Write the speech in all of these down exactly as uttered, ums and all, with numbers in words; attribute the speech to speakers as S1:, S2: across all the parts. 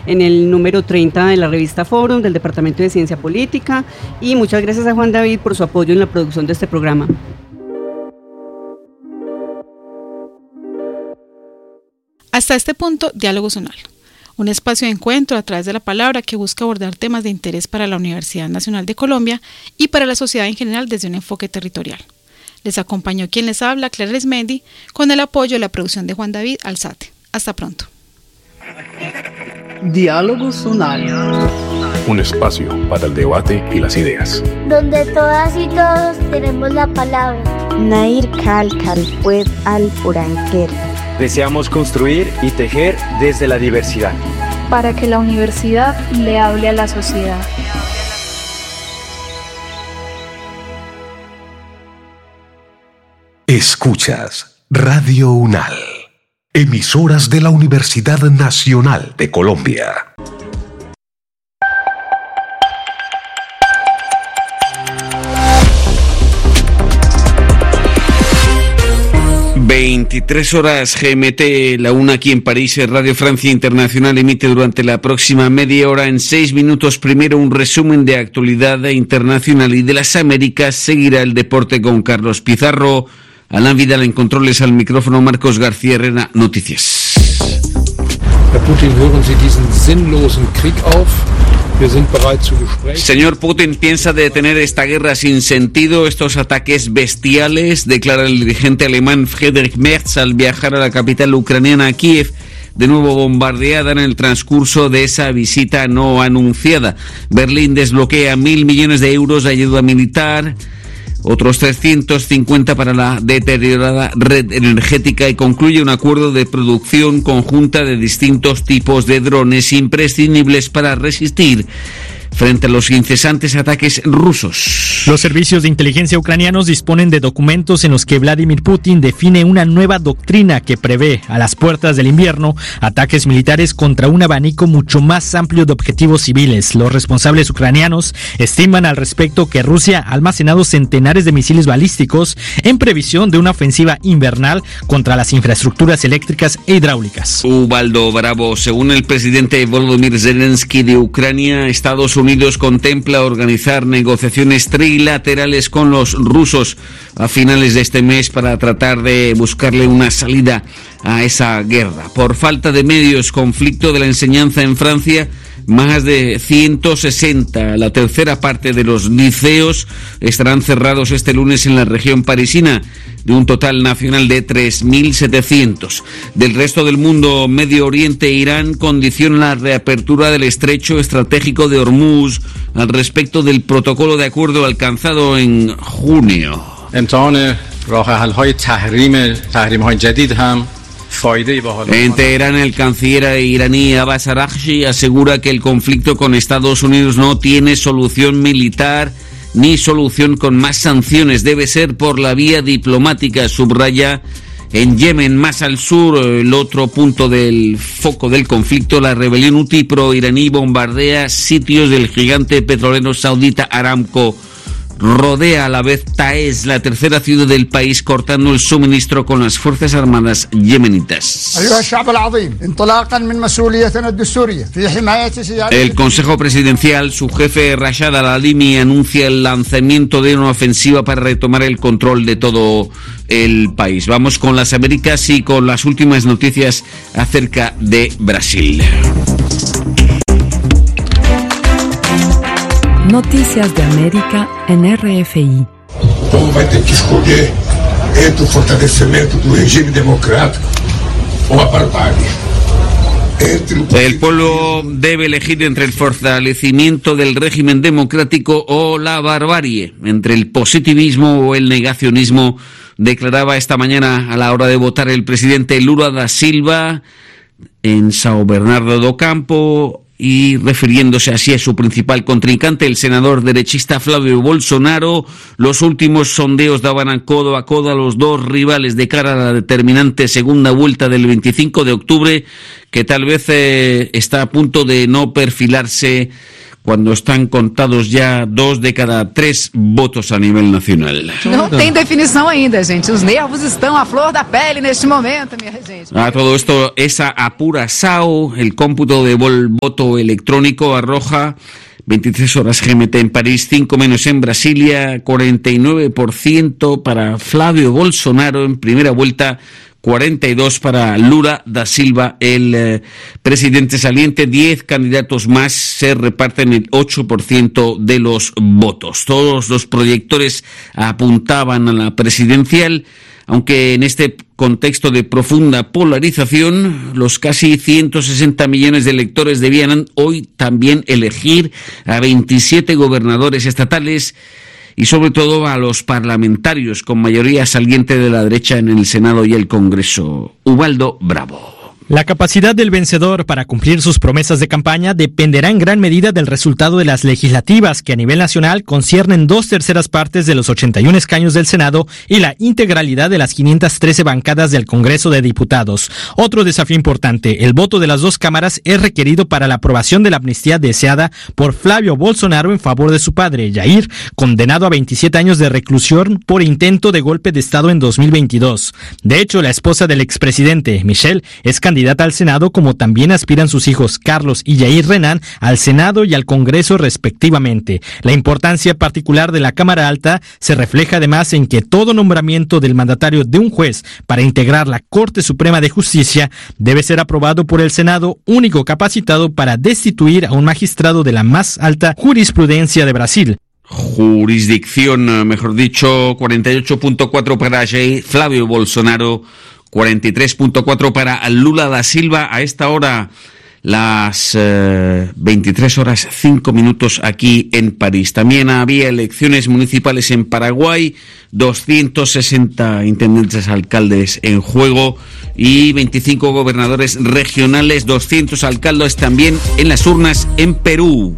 S1: en el número treinta de la revista Forum del Departamento de Ciencia Política, y muchas gracias a Juan David por su apoyo en la producción de este programa.
S2: Hasta este punto, Diálogo Zonal, un espacio de encuentro a través de la palabra que busca abordar temas de interés para la Universidad Nacional de Colombia y para la sociedad en general desde un enfoque territorial. Les acompañó quien les habla, Clara Arizmendi, con el apoyo de la producción de Juan David Alzate. Hasta pronto.
S3: Diálogo Zonal.
S4: Un espacio para el debate y las ideas.
S5: Donde todas y todos tenemos la palabra.
S6: Nair Kal Kalpuet al Furanquer.
S7: Deseamos construir y tejer desde la diversidad.
S8: Para que la universidad le hable a la sociedad.
S4: Escuchas Radio UNAL, emisoras de la Universidad Nacional de Colombia.
S9: veintitrés horas G M T, la una aquí en París. Radio Francia Internacional emite durante la próxima media hora en seis minutos. Primero un resumen de actualidad internacional y de las Américas. Seguirá el deporte con Carlos Pizarro. Alain Vidal en controles, al micrófono Marcos García Herrera. Noticias.
S10: Herr Putin, hören Sie diesen sinnlosen Krieg auf. Wir sind bereit zu Gesprächen.
S9: Señor Putin, ¿piensa detener esta guerra sin sentido, estos ataques bestiales?, declara el dirigente alemán Friedrich Merz al viajar a la capital ucraniana, Kiev, de nuevo bombardeada en el transcurso de esa visita no anunciada. Berlín desbloquea mil millones de euros de ayuda militar, otros trescientos cincuenta para la deteriorada red energética, y concluye un acuerdo de producción conjunta de distintos tipos de drones imprescindibles para resistir frente a los incesantes ataques rusos.
S11: Los servicios de inteligencia ucranianos disponen de documentos en los que Vladimir Putin define una nueva doctrina que prevé, a las puertas del invierno, ataques militares contra un abanico mucho más amplio de objetivos civiles. Los responsables ucranianos estiman al respecto que Rusia ha almacenado centenares de misiles balísticos en previsión de una ofensiva invernal contra las infraestructuras eléctricas e hidráulicas.
S9: Ubaldo Bravo, según el presidente Volodymyr Zelensky de Ucrania, Estados Unidos contempla organizar negociaciones trilaterales con los rusos a finales de este mes para tratar de buscarle una salida a esa guerra. Por falta de medios, conflicto de la enseñanza en Francia. Más de ciento sesenta, la tercera parte de los liceos, estarán cerrados este lunes en la región parisina, de un total nacional de tres mil setecientos. Del resto del mundo, Medio Oriente e Irán condicionan la reapertura del estrecho estratégico de Hormuz al respecto del protocolo de acuerdo alcanzado en junio. En Teherán, el canciller iraní Abbas Araghchi asegura que el conflicto con Estados Unidos no tiene solución militar ni solución con más sanciones, debe ser por la vía diplomática, subraya. En Yemen, más al sur, el otro punto del foco del conflicto, la rebelión hutí pro-iraní bombardea sitios del gigante petrolero saudita Aramco. Rodea a la vez Taez, la tercera ciudad del país, cortando el suministro con las fuerzas armadas yemenitas. El Consejo Presidencial, su jefe Rashad al-Alimi anuncia el lanzamiento de una ofensiva para retomar el control de todo el país. Vamos con las Américas y con las últimas noticias acerca de Brasil.
S12: Noticias de América en R F I.
S13: Como vai ter que escolher entre o fortalecimento do regime democrático ou a barbárie.
S9: El pueblo debe elegir entre el fortalecimiento del régimen democrático o la barbarie, entre el positivismo o el negacionismo, declaraba esta mañana a la hora de votar el presidente Lula da Silva en São Bernardo do Campo, y refiriéndose así a su principal contrincante, el senador derechista Flavio Bolsonaro. Los últimos sondeos daban a codo a codo a los dos rivales de cara a la determinante segunda vuelta del veinticinco de octubre, que tal vez eh, está a punto de no perfilarse cuando están contados ya dos de cada tres votos a nivel nacional.
S14: Não tem definição ainda, gente. Os nervos estão à flor da pele neste momento, minha gente.
S9: A todo esto, esa apura S A O, el cómputo de vol- voto electrónico arroja veintitrés horas G M T en París, cinco menos en Brasilia, cuarenta y nueve por ciento para Flávio Bolsonaro en primera vuelta, cuarenta y dos para Lula da Silva, el eh, presidente saliente. Diez candidatos más se reparten el ocho por ciento de los votos. Todos los proyectores apuntaban a la presidencial, aunque en este contexto de profunda polarización, los casi ciento sesenta millones de electores debían hoy también elegir a veintisiete gobernadores estatales y sobre todo a los parlamentarios con mayoría saliente de la derecha en el Senado y el Congreso. Ubaldo Bravo.
S11: La capacidad del vencedor para cumplir sus promesas de campaña dependerá en gran medida del resultado de las legislativas, que a nivel nacional conciernen dos terceras partes de los ochenta y uno escaños del Senado y la integralidad de las quinientas trece bancadas del Congreso de Diputados. Otro desafío importante: el voto de las dos cámaras es requerido para la aprobación de la amnistía deseada por Flávio Bolsonaro en favor de su padre, Jair, condenado a veintisiete años de reclusión por intento de golpe de Estado en dos mil veintidós. De hecho, la esposa del expresidente, Michelle, es candidata al Senado, como también aspiran sus hijos Carlos y Jair Renan al Senado y al Congreso respectivamente. La importancia particular de la Cámara Alta se refleja además en que todo nombramiento del mandatario de un juez para integrar la Corte Suprema de Justicia debe ser aprobado por el Senado, único capacitado para destituir a un magistrado de la más alta jurisprudencia de Brasil.
S9: Jurisdicción, mejor dicho, cuarenta y ocho punto cuatro para Jair Flávio Bolsonaro, cuarenta y tres punto cuatro para Lula da Silva. A esta hora, las eh, veintitrés horas cinco minutos aquí en París. También había elecciones municipales en Paraguay, doscientos sesenta intendentes alcaldes en juego y veinticinco gobernadores regionales, doscientos alcaldes también en las urnas en Perú.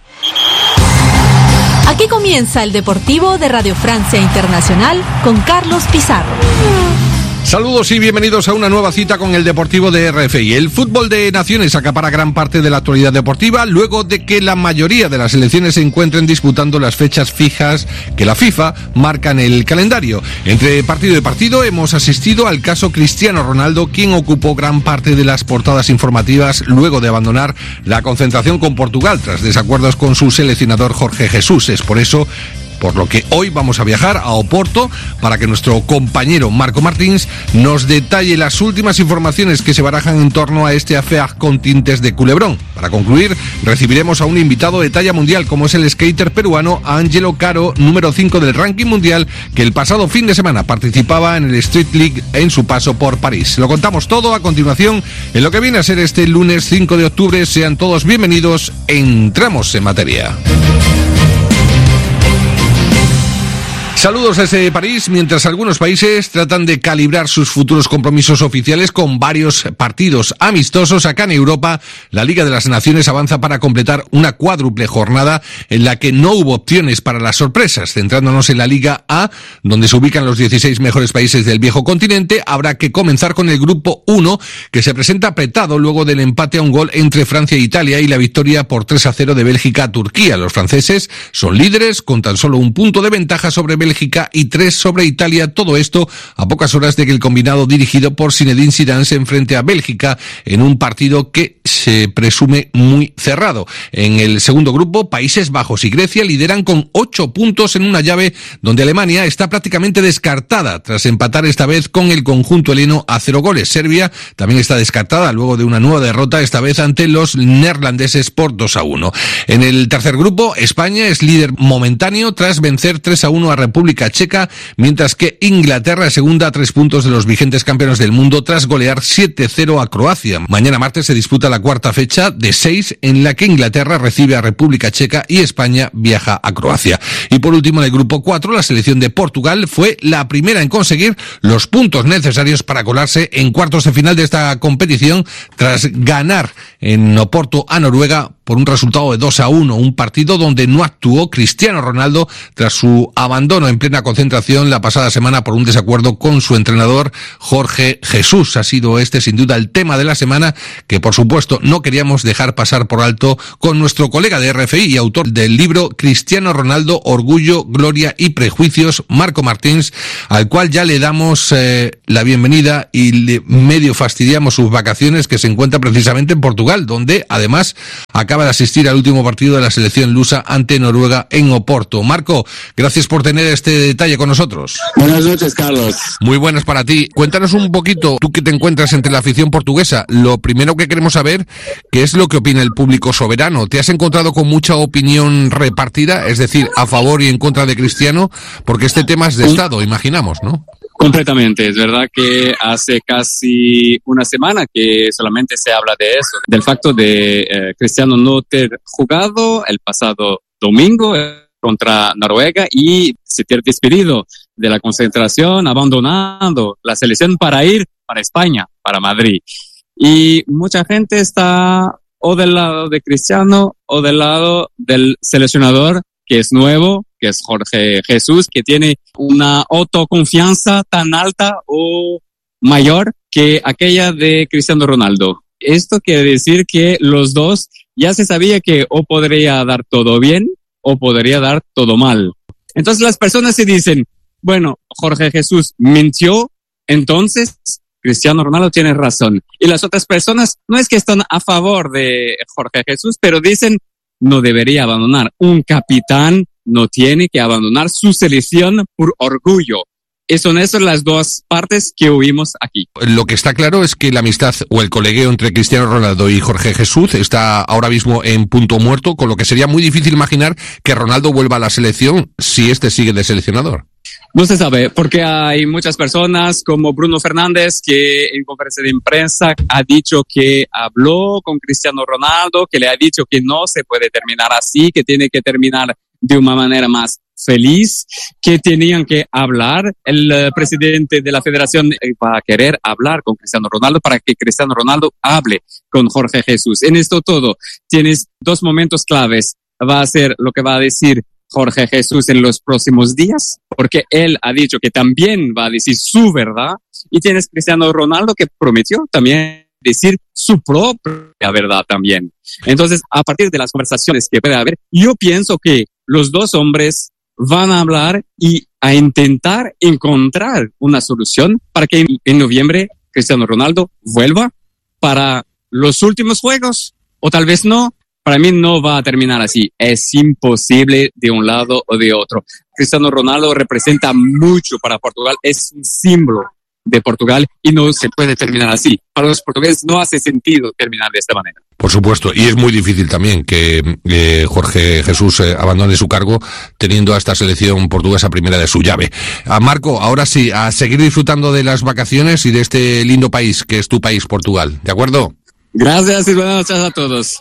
S15: Aquí comienza el Deportivo de Radio Francia Internacional con Carlos Pizarro.
S16: Saludos y bienvenidos a una nueva cita con el Deportivo de R F I. El fútbol de naciones acapara gran parte de la actualidad deportiva luego de que la mayoría de las selecciones se encuentren disputando las fechas fijas que la FIFA marca en el calendario. Entre partido y partido hemos asistido al caso Cristiano Ronaldo, quien ocupó gran parte de las portadas informativas luego de abandonar la concentración con Portugal tras desacuerdos con su seleccionador Jorge Jesús. Es por eso por lo que hoy vamos a viajar a Oporto para que nuestro compañero Marco Martins nos detalle las últimas informaciones que se barajan en torno a este affaire con tintes de culebrón. Para concluir, recibiremos a un invitado de talla mundial como es el skater peruano Angelo Caro, número cinco del ranking mundial, que el pasado fin de semana participaba en el Street League en su paso por París. Lo contamos todo a continuación en lo que viene a ser este lunes cinco de octubre. Sean todos bienvenidos, entramos en materia. Saludos desde París, mientras algunos países tratan de calibrar sus futuros compromisos oficiales con varios partidos amistosos. Acá en Europa, la Liga de las Naciones avanza para completar una cuádruple jornada en la que no hubo opciones para las sorpresas. Centrándonos en la Liga A, donde se ubican los dieciséis mejores países del viejo continente, habrá que comenzar con el grupo uno, que se presenta apretado luego del empate a un gol entre Francia e Italia y la victoria por tres a cero de Bélgica a Turquía. Los franceses son líderes con tan solo un punto de ventaja sobre Bélgica y tres sobre Italia, todo esto a pocas horas de que el combinado dirigido por Zinedine Zidane se enfrente a Bélgica en un partido que se presume muy cerrado. En el segundo grupo, Países Bajos y Grecia lideran con ocho puntos en una llave donde Alemania está prácticamente descartada tras empatar esta vez con el conjunto heleno a cero goles. Serbia también está descartada luego de una nueva derrota, esta vez ante los neerlandeses por dos a uno. En el tercer grupo, España es líder momentáneo tras vencer tres a uno a República Checa, mientras que Inglaterra es segunda a tres puntos de los vigentes campeones del mundo tras golear siete cero a Croacia. Mañana martes se disputa la cuarta fecha de seis en la que Inglaterra recibe a República Checa y España viaja a Croacia. Y por último, en el grupo cuatro, la selección de Portugal fue la primera en conseguir los puntos necesarios para colarse en cuartos de final de esta competición tras ganar en Oporto a Noruega por un resultado de dos a uno, un partido donde no actuó Cristiano Ronaldo tras su abandono Cristiano en plena concentración la pasada semana por un desacuerdo con su entrenador Jorge Jesús. Ha sido este sin duda el tema de la semana que por supuesto no queríamos dejar pasar por alto con nuestro colega de R F I y autor del libro Cristiano Ronaldo, Orgullo, Gloria y Prejuicios, Marco Martins, al cual ya le damos eh, la bienvenida y le medio fastidiamos sus vacaciones, que se encuentra precisamente en Portugal, donde además acaba de asistir al último partido de la selección lusa ante Noruega en Oporto. Marco, gracias por tener este detalle con nosotros.
S17: Buenas noches, Carlos.
S16: Muy buenas para ti. Cuéntanos un poquito, tú que te encuentras entre la afición portuguesa, lo primero que queremos saber, ¿qué es lo que opina el público soberano? ¿Te has encontrado con mucha opinión repartida, es decir, a favor y en contra de Cristiano? Porque este tema es de Estado, imaginamos, ¿no?
S17: Completamente, es verdad que hace casi una semana que solamente se habla de eso, del facto de eh, Cristiano no ter jugado el pasado domingo contra Noruega y se ter despedido de la concentración, abandonando la selección para ir para España, para Madrid. Y mucha gente está o del lado de Cristiano o del lado del seleccionador, que es nuevo, que es Jorge Jesús, que tiene una autoconfianza tan alta o mayor que aquella de Cristiano Ronaldo. Esto quiere decir que los dos ya se sabía que o podría dar todo bien o podría dar todo mal. Entonces las personas se dicen, bueno, Jorge Jesús mintió, entonces Cristiano Ronaldo tiene razón. Y las otras personas no es que están a favor de Jorge Jesús, pero dicen, no debería abandonar. Un capitán no tiene que abandonar su selección por orgullo. Y son esas las dos partes que oímos aquí.
S16: Lo que está claro es que la amistad o el colegueo entre Cristiano Ronaldo y Jorge Jesús está ahora mismo en punto muerto, con lo que sería muy difícil imaginar que Ronaldo vuelva a la selección si este sigue de seleccionador.
S17: No se sabe, porque hay muchas personas como Bruno Fernández que en conferencia de prensa ha dicho que habló con Cristiano Ronaldo, que le ha dicho que no se puede terminar así, que tiene que terminar de una manera más feliz, que tenían que hablar. El uh, presidente de la federación va a querer hablar con Cristiano Ronaldo para que Cristiano Ronaldo hable con Jorge Jesús. En esto todo tienes dos momentos claves. Va a ser lo que va a decir Jorge Jesús en los próximos días, porque él ha dicho que también va a decir su verdad, y tienes Cristiano Ronaldo que prometió también decir su propia verdad también. Entonces, a partir de las conversaciones que puede haber, yo pienso que los dos hombres van a hablar y a intentar encontrar una solución para que en noviembre Cristiano Ronaldo vuelva para los últimos juegos, o tal vez no. Para mí no va a terminar así. Es imposible de un lado o de otro. Cristiano Ronaldo representa mucho para Portugal. Es un símbolo de Portugal y no se puede terminar así. Para los portugueses no hace sentido terminar de esta manera.
S16: Por supuesto, y es muy difícil también que eh, Jorge Jesús eh, abandone su cargo teniendo a esta selección portuguesa primera de su llave. A Marco, ahora sí, a seguir disfrutando de las vacaciones y de este lindo país que es tu país, Portugal. ¿De acuerdo?
S17: Gracias y buenas noches a todos.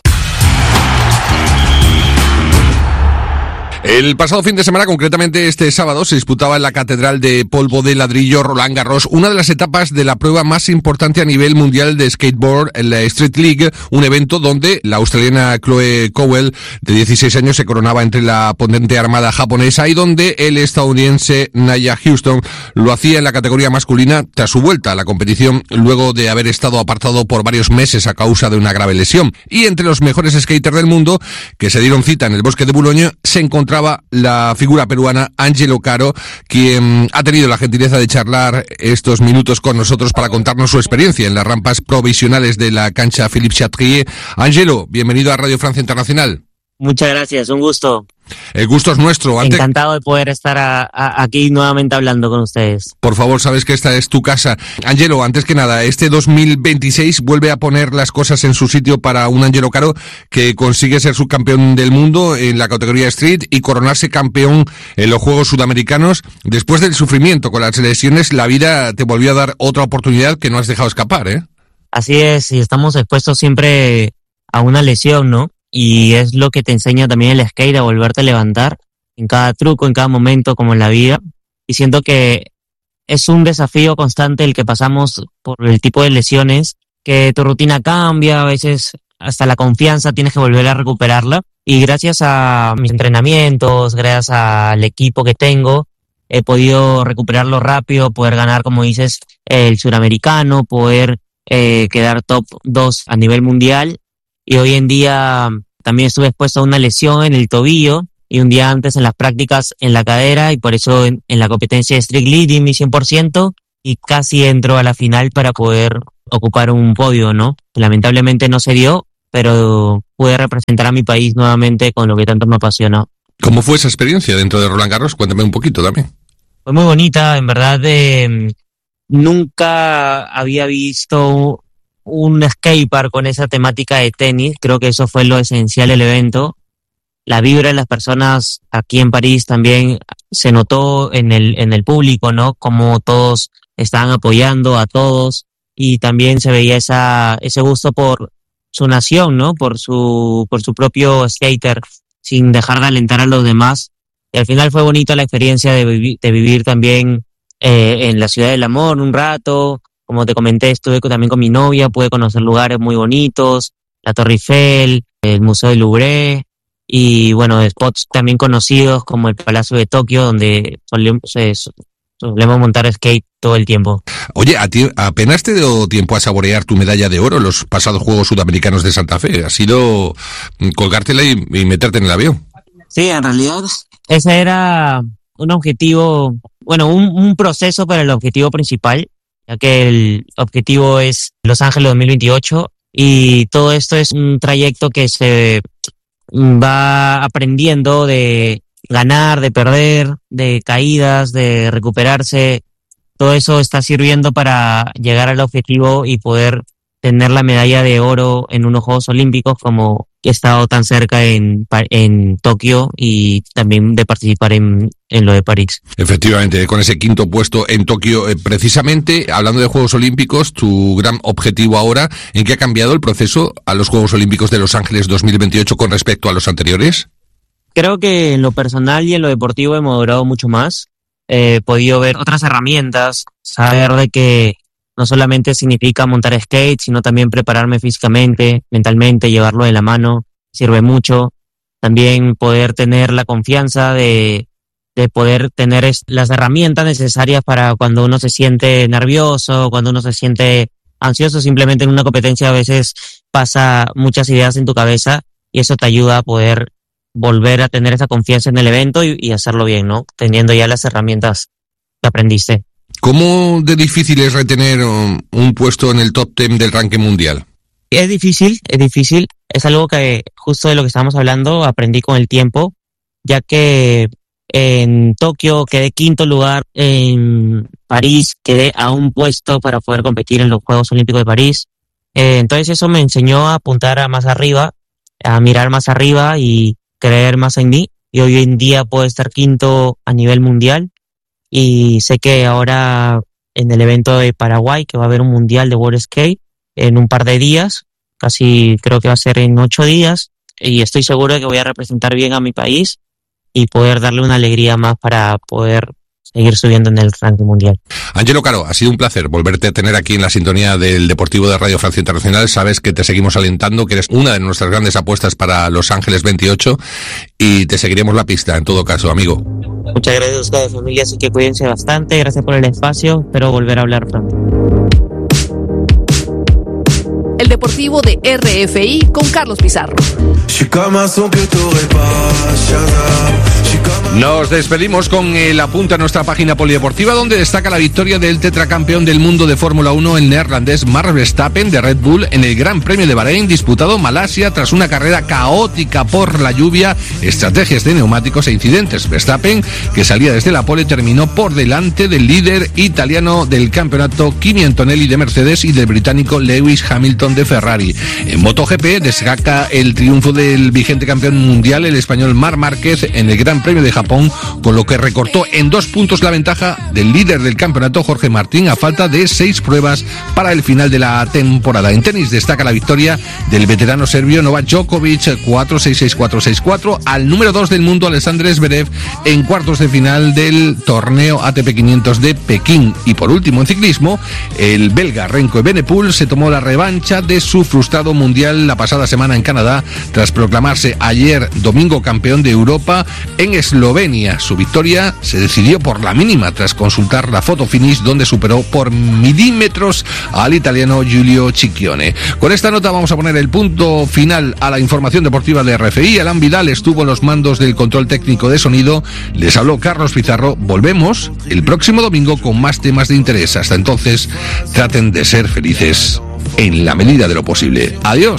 S16: El pasado fin de semana, concretamente este sábado, se disputaba en la Catedral de Polvo de Ladrillo Roland Garros una de las etapas de la prueba más importante a nivel mundial de skateboard, en la Street League, un evento donde la australiana Chloe Cowell, de dieciséis años, se coronaba entre la potente armada japonesa y donde el estadounidense Nia Houston lo hacía en la categoría masculina tras su vuelta a la competición luego de haber estado apartado por varios meses a causa de una grave lesión. Y entre los mejores skaters del mundo que se dieron cita en el bosque de Boulogne se encontraba la figura peruana Angelo Caro, quien ha tenido la gentileza de charlar estos minutos con nosotros para contarnos su experiencia en las rampas provisionales de la cancha Philippe Chatrier. Angelo, bienvenido a Radio Francia Internacional.
S18: Muchas gracias, un gusto.
S16: El gusto es nuestro. Antes...
S18: Encantado de poder estar a, a, aquí nuevamente hablando con ustedes.
S16: Por favor, sabes que esta es tu casa. Angelo, antes que nada, este dos mil veintiséis vuelve a poner las cosas en su sitio para un Angelo Caro que consigue ser subcampeón del mundo en la categoría Street y coronarse campeón en los Juegos Sudamericanos. Después del sufrimiento con las lesiones, la vida te volvió a dar otra oportunidad que no has dejado escapar, ¿eh?
S18: Así es, y estamos expuestos siempre a una lesión, ¿no? Y es lo que te enseña también el skate, a volverte a levantar en cada truco, en cada momento, como en la vida. Y siento que es un desafío constante el que pasamos por el tipo de lesiones, que tu rutina cambia, a veces hasta la confianza tienes que volver a recuperarla. Y gracias a mis entrenamientos, gracias al equipo que tengo, he podido recuperarlo rápido, poder ganar, como dices, el suramericano, poder eh, quedar top dos a nivel mundial. Y hoy en día también estuve expuesto a una lesión en el tobillo y un día antes en las prácticas en la cadera, y por eso en, en la competencia de Strict Lead di mi cien por ciento y casi entro a la final para poder ocupar un podio, ¿no? Lamentablemente no se dio, pero pude representar a mi país nuevamente con lo que tanto me apasionó.
S16: ¿Cómo fue esa experiencia dentro de Roland Garros? Cuéntame un poquito también.
S18: Fue muy bonita, en verdad. Eh, nunca había visto un skatepark con esa temática de tenis. Creo que eso fue lo esencial del evento. La vibra de las personas aquí en París también se notó en el en el público, ¿no? Como todos estaban apoyando a todos, y también se veía esa ese gusto por su nación, ¿no? Por su por su propio skater, sin dejar de alentar a los demás. Y al final fue bonita la experiencia de, vivi- de vivir también eh, en la Ciudad del Amor un rato. Como te comenté, estuve también con mi novia, pude conocer lugares muy bonitos, la Torre Eiffel, el Museo del Louvre, y bueno, spots también conocidos como el Palacio de Tokio, donde solemos, eh, solemos montar skate todo el tiempo.
S16: Oye, ¿a ti apenas te dio tiempo a saborear tu medalla de oro en los pasados Juegos Sudamericanos de Santa Fe? ¿Ha sido colgártela y, y meterte en el avión?
S18: Sí, en realidad ese era un objetivo, bueno, un, un proceso para el objetivo principal, ya que el objetivo es Los Ángeles dos mil veintiocho, y todo esto es un trayecto que se va aprendiendo de ganar, de perder, de caídas, de recuperarse. Todo eso está sirviendo para llegar al objetivo y poder tener la medalla de oro en unos Juegos Olímpicos, como he estado tan cerca en, en Tokio, y también de participar en, en lo de París.
S16: Efectivamente, con ese quinto puesto en Tokio. Eh, precisamente, hablando de Juegos Olímpicos, tu gran objetivo ahora, ¿en qué ha cambiado el proceso a los Juegos Olímpicos de Los Ángeles dos mil veintiocho con respecto a los anteriores?
S18: Creo que en lo personal y en lo deportivo he madurado mucho más. He podido ver otras herramientas, saber de que no solamente significa montar skate, sino también prepararme físicamente, mentalmente, llevarlo de la mano, sirve mucho. También poder tener la confianza de, de poder tener es, las herramientas necesarias para cuando uno se siente nervioso, cuando uno se siente ansioso. Simplemente en una competencia a veces pasa muchas ideas en tu cabeza, y eso te ayuda a poder volver a tener esa confianza en el evento y, y hacerlo bien, ¿no? Teniendo ya las herramientas que aprendiste.
S16: ¿Cómo de difícil es retener um, un puesto en el top diez del ranking mundial?
S18: Es difícil, es difícil. Es algo que, justo de lo que estábamos hablando, aprendí con el tiempo, ya que en Tokio quedé quinto lugar, en París quedé a un puesto para poder competir en los Juegos Olímpicos de París. Eh, entonces eso me enseñó a apuntar a más arriba, a mirar más arriba y creer más en mí. Y hoy en día puedo estar quinto a nivel mundial. Y sé que ahora en el evento de Paraguay, que va a haber un mundial de World Skate en un par de días, casi creo que va a ser en ocho días, y estoy seguro de que voy a representar bien a mi país y poder darle una alegría más para poder seguir subiendo en el ranking mundial.
S16: Angelo Caro, ha sido un placer volverte a tener aquí en la sintonía del Deportivo de Radio Francia Internacional. Sabes que te seguimos alentando, que eres una de nuestras grandes apuestas para Los Ángeles veintiocho, y te seguiremos la pista en todo caso, amigo.
S18: Muchas gracias a ustedes, familia, así que cuídense bastante. Gracias por el espacio, espero volver a hablar pronto.
S15: El Deportivo de R F I con Carlos Pizarro.
S16: Nos despedimos con el apunte a nuestra página polideportiva, donde destaca la victoria del tetracampeón del mundo de Fórmula uno, el neerlandés Max Verstappen de Red Bull, en el Gran Premio de Bahrein, disputado en Malasia tras una carrera caótica por la lluvia, estrategias de neumáticos e incidentes. Verstappen, que salía desde la pole, terminó por delante del líder italiano del campeonato, Kimi Antonelli de Mercedes, y del británico Lewis Hamilton de Ferrari. En MotoGP destaca el triunfo del vigente campeón mundial, el español Marc Márquez, en el Gran Premio de Japón, con lo que recortó en dos puntos la ventaja del líder del campeonato, Jorge Martín, a falta de seis pruebas para el final de la temporada. En tenis destaca la victoria del veterano serbio Novak Djokovic, cuatro seis seis cuatro seis cuatro, al número dos del mundo, Alexander Zverev, en cuartos de final del torneo A T P quinientos de Pekín. Y por último, en ciclismo, el belga Remco Evenepoel se tomó la revancha de su frustrado mundial la pasada semana en Canadá, tras proclamarse ayer domingo campeón de Europa en Eslovenia Eslovenia. Su victoria se decidió por la mínima tras consultar la foto finish, donde superó por milímetros al italiano Giulio Cicchione. Con esta nota vamos a poner el punto final a la información deportiva de R F I. Alan Vidal estuvo en los mandos del control técnico de sonido. Les habló Carlos Pizarro. Volvemos el próximo domingo con más temas de interés. Hasta entonces, traten de ser felices en la medida de lo posible. Adiós.